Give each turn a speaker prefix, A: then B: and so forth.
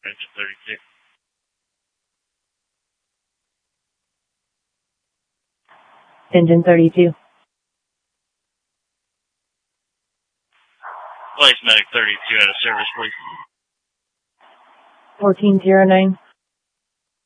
A: Engine 32.
B: Engine 32.
A: Place Medic 32 out of service, please.
B: 1409.